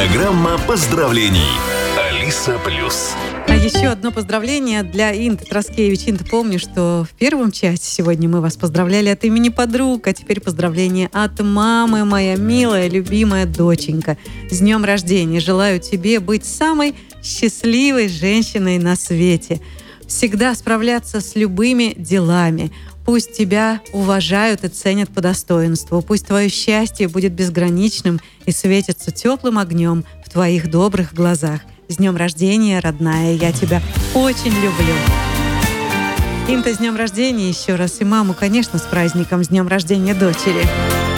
Программа поздравлений. Алиса Плюс. А еще одно поздравление для Инты Троскевич. Инта, помню, что в первом части сегодня мы вас поздравляли от имени подруг, а теперь поздравление от мамы, моя милая, любимая доченька. С днем рождения! Желаю тебе быть самой счастливой женщиной на свете. Всегда справляться с любыми делами. Пусть тебя уважают и ценят по достоинству. Пусть твое счастье будет безграничным и светится теплым огнем в твоих добрых глазах. С днем рождения, родная, я тебя очень люблю. Инта, с днем рождения еще раз. И маму, конечно, с праздником, с днем рождения дочери.